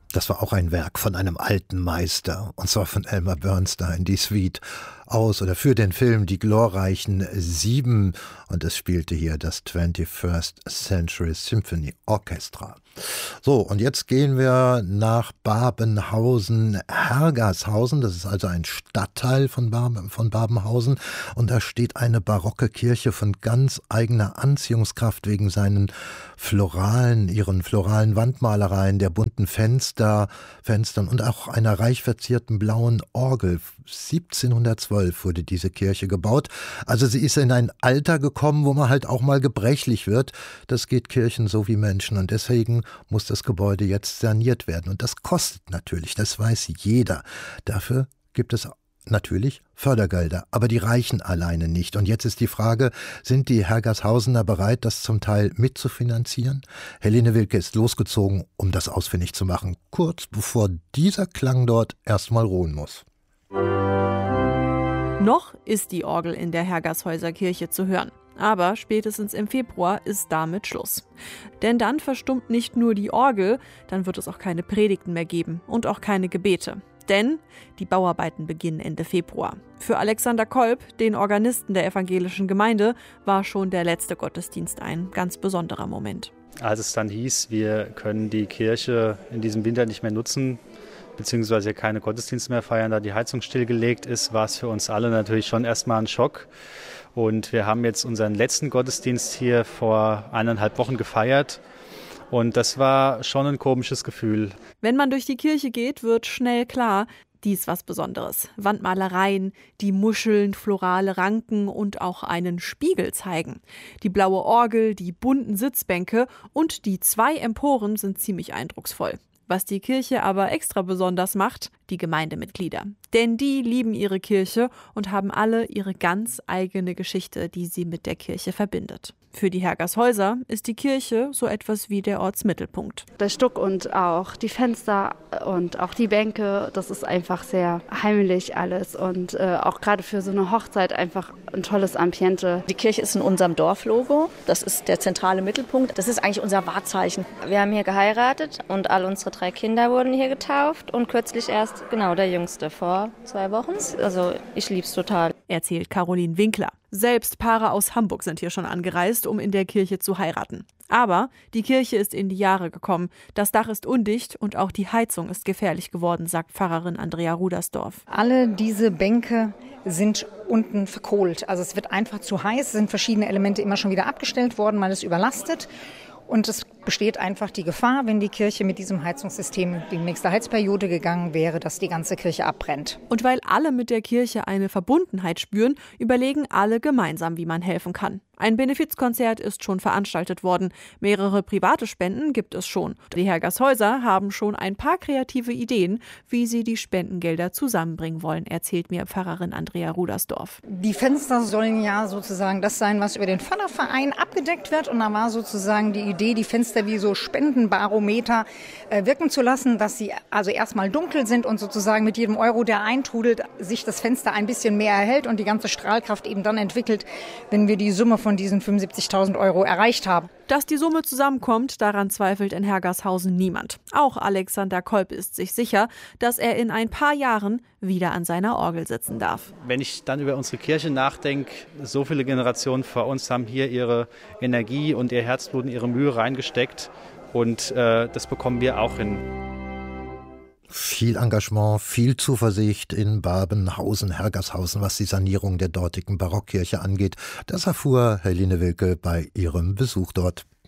Das war auch ein Werk von einem alten Meister, und zwar von Elmer Bernstein, die Suite aus oder für den Film Die glorreichen Sieben, und es spielte hier das 21st Century Symphony Orchestra. So, und jetzt gehen wir nach Babenhausen-Hergershausen, das ist also ein Stadtteil von Babenhausen, und da steht eine barocke Kirche von ganz eigener Anziehungskraft wegen ihren floralen Wandmalereien, der bunten Fenstern und auch einer reich verzierten blauen Orgel. 1712 wurde diese Kirche gebaut. Also sie ist in ein Alter gekommen, wo man halt auch mal gebrechlich wird. Das geht Kirchen so wie Menschen, und deswegen muss das Gebäude jetzt saniert werden. Und das kostet natürlich, das weiß jeder. Dafür gibt es natürlich Fördergelder, aber die reichen alleine nicht. Und jetzt ist die Frage, sind die Hergershausener bereit, das zum Teil mitzufinanzieren? Helene Wilke ist losgezogen, um das ausfindig zu machen, kurz bevor dieser Klang dort erstmal ruhen muss. Noch ist die Orgel in der Hergershäuser Kirche zu hören. Aber spätestens im Februar ist damit Schluss. Denn dann verstummt nicht nur die Orgel, dann wird es auch keine Predigten mehr geben und auch keine Gebete. Denn die Bauarbeiten beginnen Ende Februar. Für Alexander Kolb, den Organisten der evangelischen Gemeinde, war schon der letzte Gottesdienst ein ganz besonderer Moment. Als es dann hieß, wir können die Kirche in diesem Winter nicht mehr nutzen, beziehungsweise keine Gottesdienste mehr feiern, da die Heizung stillgelegt ist, war es für uns alle natürlich schon erstmal ein Schock. Und wir haben jetzt unseren letzten Gottesdienst hier vor 1,5 Wochen gefeiert. Und das war schon ein komisches Gefühl. Wenn man durch die Kirche geht, wird schnell klar, dies was Besonderes. Wandmalereien, die Muscheln, florale Ranken und auch einen Spiegel zeigen. Die blaue Orgel, die bunten Sitzbänke und die 2 Emporen sind ziemlich eindrucksvoll. Was die Kirche aber extra besonders macht, die Gemeindemitglieder. Denn die lieben ihre Kirche und haben alle ihre ganz eigene Geschichte, die sie mit der Kirche verbindet. Für die Hergershäuser ist die Kirche so etwas wie der Ortsmittelpunkt. Der Stuck und auch die Fenster und auch die Bänke, das ist einfach sehr heimelig alles und auch gerade für so eine Hochzeit einfach ein tolles Ambiente. Die Kirche ist in unserem Dorflogo, das ist der zentrale Mittelpunkt, das ist eigentlich unser Wahrzeichen. Wir haben hier geheiratet und all unsere 3 Kinder wurden hier getauft und kürzlich erst, genau, der Jüngste vor 2 Wochen. Also ich lieb's total. Erzählt Caroline Winkler. Selbst Paare aus Hamburg sind hier schon angereist, um in der Kirche zu heiraten. Aber die Kirche ist in die Jahre gekommen. Das Dach ist undicht und auch die Heizung ist gefährlich geworden, sagt Pfarrerin Andrea Rudersdorf. Alle diese Bänke sind unten verkohlt. Also es wird einfach zu heiß, sind verschiedene Elemente immer schon wieder abgestellt worden, man ist überlastet. Und es besteht einfach die Gefahr, wenn die Kirche mit diesem Heizungssystem in die nächste Heizperiode gegangen wäre, dass die ganze Kirche abbrennt. Und weil alle mit der Kirche eine Verbundenheit spüren, überlegen alle gemeinsam, wie man helfen kann. Ein Benefizkonzert ist schon veranstaltet worden. Mehrere private Spenden gibt es schon. Die Hergershäuser haben schon ein paar kreative Ideen, wie sie die Spendengelder zusammenbringen wollen, erzählt mir Pfarrerin Andrea Rudersdorf. Die Fenster sollen ja sozusagen das sein, was über den Förderverein abgedeckt wird. Und da war sozusagen die Idee, die Fenster wie so Spendenbarometer wirken zu lassen, dass sie also erstmal dunkel sind und sozusagen mit jedem Euro, der eintrudelt, sich das Fenster ein bisschen mehr erhält und die ganze Strahlkraft eben dann entwickelt, wenn wir die Summe von diesen 75.000 Euro erreicht haben. Dass die Summe zusammenkommt, daran zweifelt in Hergershausen niemand. Auch Alexander Kolb ist sich sicher, dass er in ein paar Jahren wieder an seiner Orgel sitzen darf. Wenn ich dann über unsere Kirche nachdenke, so viele Generationen vor uns haben hier ihre Energie und ihr Herzblut und ihre Mühe reingesteckt und das bekommen wir auch hin. Viel Engagement, viel Zuversicht in Babenhausen-Hergershausen, was die Sanierung der dortigen Barockkirche angeht. Das erfuhr Helene Wilke bei ihrem Besuch dort.